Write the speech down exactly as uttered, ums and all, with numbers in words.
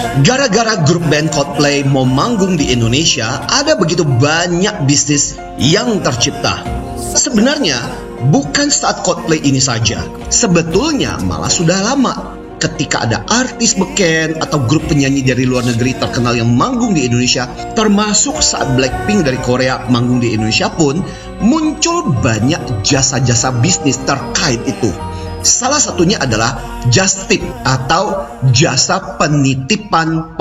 Gara-gara grup band Coldplay mau manggung di Indonesia, ada begitu banyak bisnis yang tercipta. Sebenarnya, bukan saat Coldplay ini saja. Sebetulnya malah sudah lama. Ketika ada artis beken atau grup penyanyi dari luar negeri terkenal yang manggung di Indonesia, termasuk saat Blackpink dari Korea manggung di Indonesia pun, muncul banyak jasa-jasa bisnis terkait itu. Salah satunya adalah just tip atau jasa penitipan